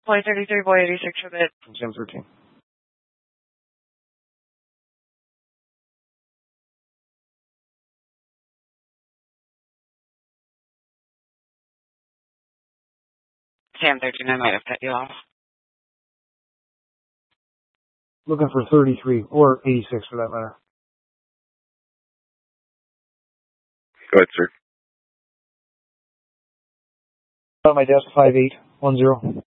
Boy 33, boy 86 for bit. Jim 13. Sam 13, I might have cut you off. Looking for 33, or 86 for that matter. Go ahead, sir. On my desk, 5810.